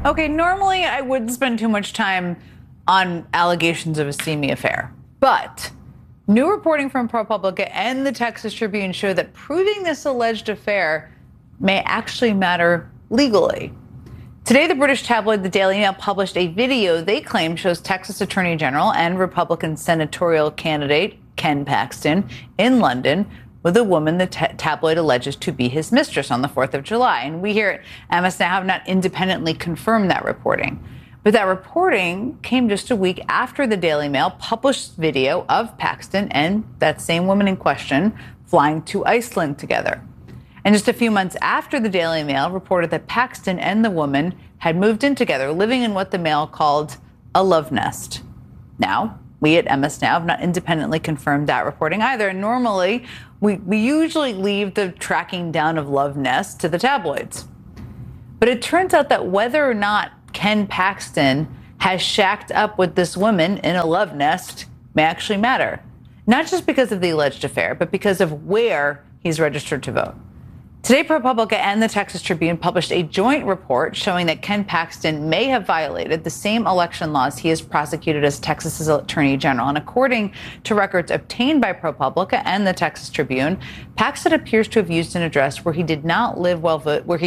Okay, normally I wouldn't spend too much time on allegations of a steamy affair, but new reporting from ProPublica and the Texas Tribune show that proving this alleged affair may actually matter legally. Today, the British tabloid The Daily Mail published a video they claim shows Texas Attorney General and Republican senatorial candidate Ken Paxton in London with a woman the tabloid alleges to be his mistress on the 4th of July. And we here at MS Now have not independently confirmed that reporting. But that reporting came just a week after the Daily Mail published video of Paxton and that same woman in question flying to Iceland together. And just a few months after the Daily Mail reported that Paxton and the woman had moved in together, living in what the Mail called a love nest. Now, we at MS Now have not independently confirmed that reporting either. And normally, we usually leave the tracking down of love nests to the tabloids. But it turns out that whether or not Ken Paxton has shacked up with this woman in a love nest may actually matter. Not just because of the alleged affair, but because of where he's registered to vote. Today, ProPublica and the Texas Tribune published a joint report showing that Ken Paxton may have violated the same election laws he is prosecuted as Texas's Attorney General. And according to records obtained by ProPublica and the Texas Tribune, Paxton appears to have used an address where he didn't live while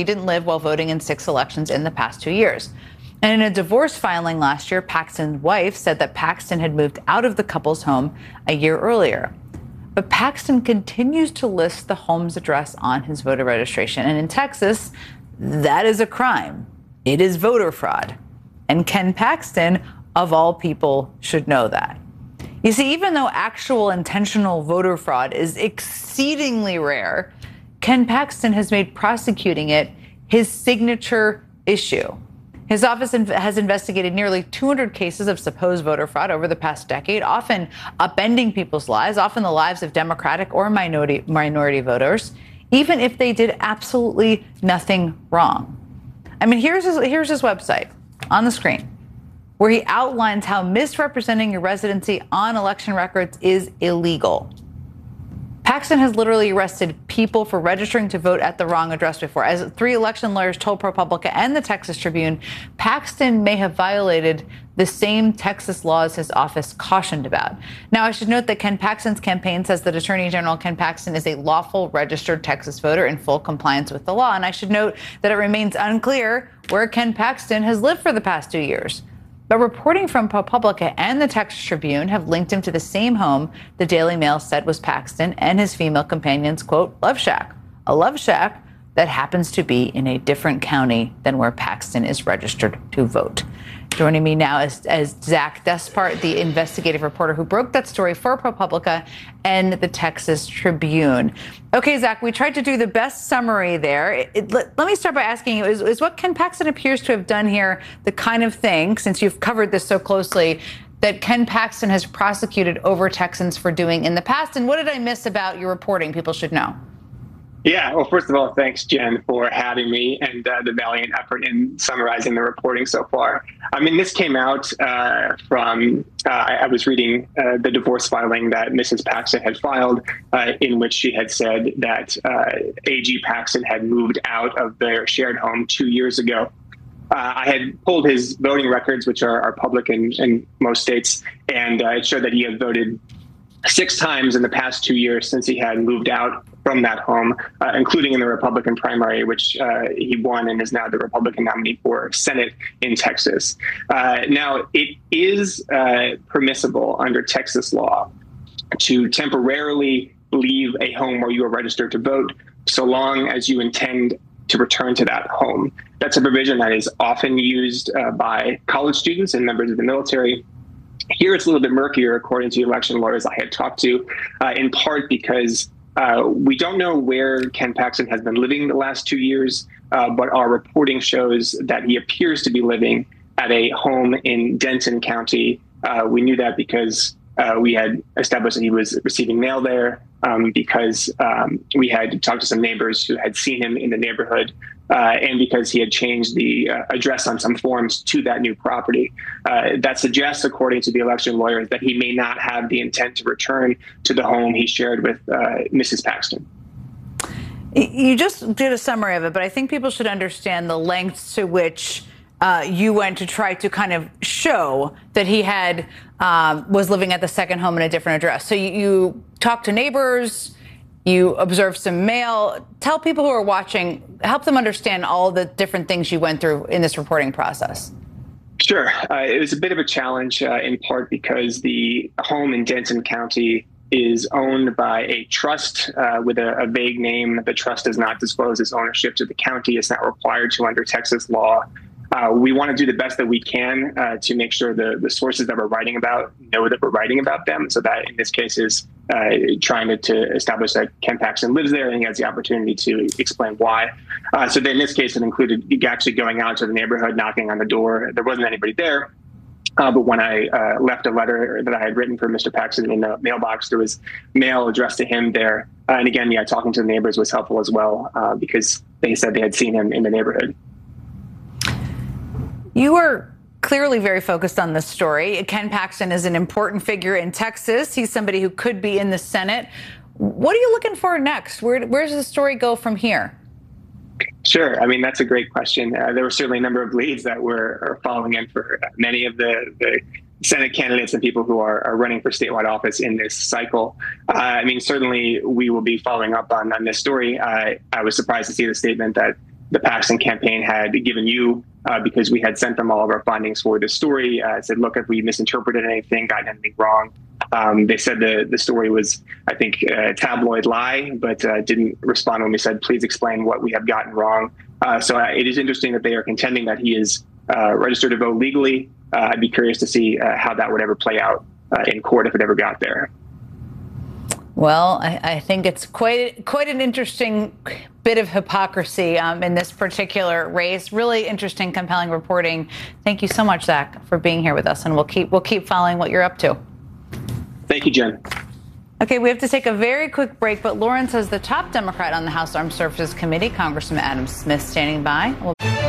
voting in 6 elections in the past 2 years. And in a divorce filing last year, Paxton's wife said that Paxton had moved out of the couple's home a year earlier. But Paxton continues to list the home's address on his voter registration. And in Texas, that is a crime. It is voter fraud. And Ken Paxton, of all people, should know that. You see, even though actual intentional voter fraud is exceedingly rare, Ken Paxton has made prosecuting it his signature issue. His office has investigated nearly 200 cases of supposed voter fraud over the past decade, often upending people's lives, often the lives of Democratic or minority voters, even if they did absolutely nothing wrong. I mean, here's his website on the screen, where he outlines how misrepresenting your residency on election records is illegal. Paxton has literally arrested people for registering to vote at the wrong address before. As 3 election lawyers told ProPublica and the Texas Tribune, Paxton may have violated the same Texas laws his office cautioned about. Now, I should note that Ken Paxton's campaign says that Attorney General Ken Paxton is a lawful registered Texas voter in full compliance with the law. And I should note that it remains unclear where Ken Paxton has lived for the past 2 years. But reporting from ProPublica and the Texas Tribune have linked him to the same home the Daily Mail said was Paxton and his female companion's, quote, love shack. A love shack that happens to be in a different county than where Paxton is registered to vote. Joining me now is Zach Despart, the investigative reporter who broke that story for ProPublica and the Texas Tribune. Okay, Zach, we tried to do the best summary there. Let me start by asking you, is what Ken Paxton appears to have done here the kind of thing, since you've covered this so closely, that Ken Paxton has prosecuted over Texans for doing in the past? And what did I miss about your reporting people should know? Yeah, well, first of all, thanks, Jen, for having me and the valiant effort in summarizing the reporting so far. I mean, this came out from, I was reading the divorce filing that Mrs. Paxton had filed, in which she had said that A.G. Paxton had moved out of their shared home 2 years ago. I had pulled his voting records, which are public in most states, and it showed that he had voted 6 times in the past 2 years since he had moved out from that home, including in the Republican primary, which he won and is now the Republican nominee for Senate in Texas. Now, it is permissible under Texas law to temporarily leave a home where you are registered to vote, so long as you intend to return to that home. That's a provision that is often used by college students and members of the military. Here it's a little bit murkier, according to election lawyers I had talked to, in part because we don't know where Ken Paxton has been living the last 2 years, but our reporting shows that he appears to be living at a home in Denton County. We knew that because we had established that he was receiving mail there, because we had talked to some neighbors who had seen him in the neighborhood, and because he had changed the address on some forms to that new property. That suggests, according to the election lawyers, that he may not have the intent to return to the home he shared with Mrs. Paxton. You just did a summary of it, but I think people should understand the lengths to which you went to try to kind of show that he had was living at the second home in a different address. So you talked to neighbors, you observed some mail. Tell people who are watching, help them understand all the different things you went through in this reporting process. Sure. It was a bit of a challenge in part because the home in Denton County is owned by a trust with a vague name. The trust does not disclose its ownership to the county. It's not required to under Texas law. We want to do the best that we can to make sure the sources that we're writing about know that we're writing about them. So that in this case is trying to establish that Ken Paxton lives there and he has the opportunity to explain why. So then in this case, it included actually going out to the neighborhood, knocking on the door. There wasn't anybody there. But when I left a letter that I had written for Mr. Paxton in the mailbox, there was mail addressed to him there. And again, yeah, talking to the neighbors was helpful as well because they said they had seen him in the neighborhood. You are clearly very focused on this story. Ken Paxton is an important figure in Texas. He's somebody who could be in the Senate. What are you looking for next? Where does the story go from here? Sure. I mean, that's a great question. There were certainly a number of leads that were following in for many of the Senate candidates and people who are running for statewide office in this cycle. I mean, certainly we will be following up on this story. I was surprised to see the statement that the Paxton campaign had given you because we had sent them all of our findings for this story. Said, look, if we misinterpreted anything, got anything wrong. They said the story was, I think, a tabloid lie, but didn't respond when we said, please explain what we have gotten wrong. So it is interesting that they are contending that he is registered to vote legally. I'd be curious to see how that would ever play out in court if it ever got there. Well, I think it's quite an interesting bit of hypocrisy in this particular race. Really interesting, compelling reporting. Thank you so much, Zach, for being here with us, and we'll keep following what you're up to. Thank you, Jen. Okay, we have to take a very quick break, but Lauren says the top Democrat on the House Armed Services Committee, Congressman Adam Smith, standing by.